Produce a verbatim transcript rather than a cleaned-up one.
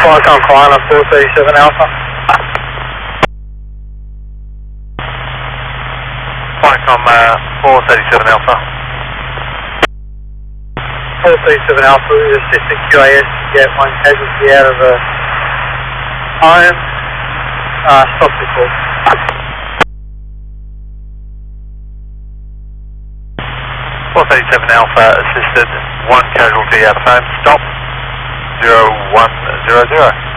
Flycom Climber four thirty-seven Alpha. Flycom uh, four thirty-seven Alpha. four thirty-seven Alpha, assisting Q A S to get one casualty out of the home. Uh, stop the call. four thirty-seven Alpha assisted, one casualty out of home, stop, zero one zero zero.